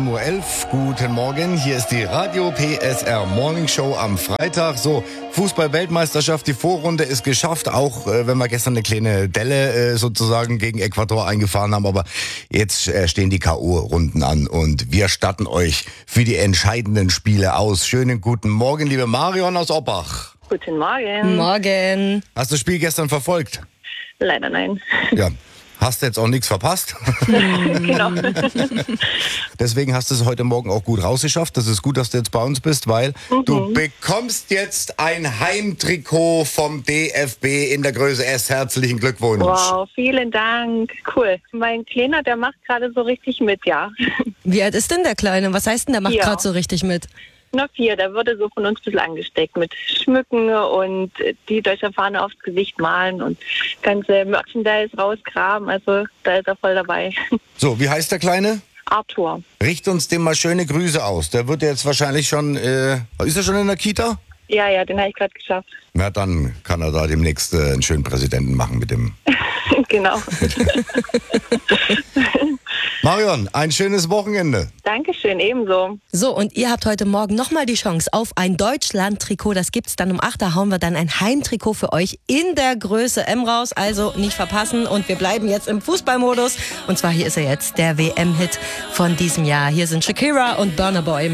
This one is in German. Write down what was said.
7:11 Uhr. Guten Morgen, hier ist die Radio PSR Morning Show am Freitag. So, Fußball-Weltmeisterschaft, die Vorrunde ist geschafft, auch wenn wir gestern eine kleine Delle sozusagen gegen Ecuador eingefahren haben. Aber jetzt stehen die K.O.-Runden an und wir statten euch für die entscheidenden Spiele aus. Schönen guten Morgen, liebe Marion aus Oppach. Guten Morgen. Morgen. Hast du das Spiel gestern verfolgt? Leider nein. Ja. Hast du jetzt auch nichts verpasst? Genau. Deswegen hast du es heute Morgen auch gut rausgeschafft. Das ist gut, dass du jetzt bei uns bist, weil du bekommst jetzt ein Heimtrikot vom DFB in der Größe S. Herzlichen Glückwunsch. Wow, vielen Dank. Cool. Mein Kleiner, der macht gerade so richtig mit, ja. Wie alt ist denn der Kleine? Was heißt denn, der macht Ja. gerade so richtig mit? Noch 4, der wurde so von uns ein bisschen angesteckt mit Schmücken und die deutsche Fahne aufs Gesicht malen und ganze Merchandise rausgraben. Also da ist er voll dabei. So, wie heißt der Kleine? Arthur. Richt uns dem mal schöne Grüße aus. Der wird jetzt wahrscheinlich schon, ist er schon in der Kita? Ja, den habe ich gerade geschafft. Na, dann kann er da demnächst einen schönen Präsidenten machen mit dem. Genau. Marion, ein schönes Wochenende. Dankeschön, ebenso. So, und ihr habt heute Morgen nochmal die Chance auf ein Deutschland-Trikot. Das gibt's dann um 8. Da hauen wir dann ein Heimtrikot für euch in der Größe M raus. Also nicht verpassen. Und wir bleiben jetzt im Fußballmodus. Und zwar hier ist er jetzt, der WM-Hit von diesem Jahr. Hier sind Shakira und Burna Boy.